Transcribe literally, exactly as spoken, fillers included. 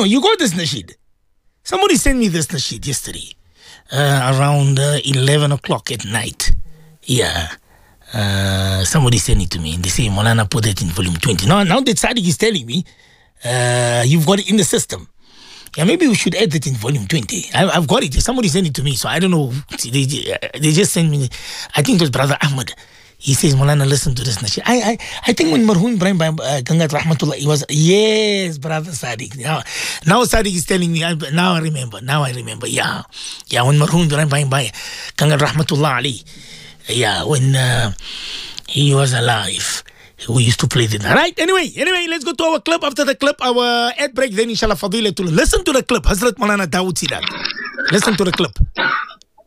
know, you got this nasheed. Somebody sent me this nasheed yesterday, uh, around uh, eleven o'clock at night. Yeah. Uh, somebody sent it to me and they say, Molana, put it in volume twenty. Now, now that Sadiq is telling me, uh, you've got it in the system. Yeah, maybe we should add it in volume twenty. I, I've got it. Somebody sent it to me, so I don't know. They, they just sent me, I think it was Brother Ahmed. He says, Molana, listen to this nasheed. I, I, I think when Marhum Ibrahim uh, Gangat Rahmatullah, he was, yes, Brother Sadiq. Now, now Sadiq is telling me, I, now I remember, now I remember, yeah. Yeah, when Marhum Ibrahim Gangat Rahmatullah Ali, yeah, when uh, he was alive, we used to play it. All right, anyway, anyway, let's go to our clip. After the clip, our ad break, then inshallah, Fadilatul. Listen to the clip, Hazrat Maulana Dawood Sidat. Listen to the clip.